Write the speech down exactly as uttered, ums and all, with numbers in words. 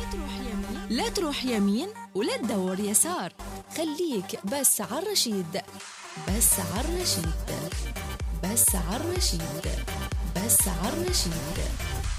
تروح يمين لا تروح يمين ولا تدور يسار، خليك بس على الرشيد، بس على الرشيد، بس على الرشيد، بس على الرشيد.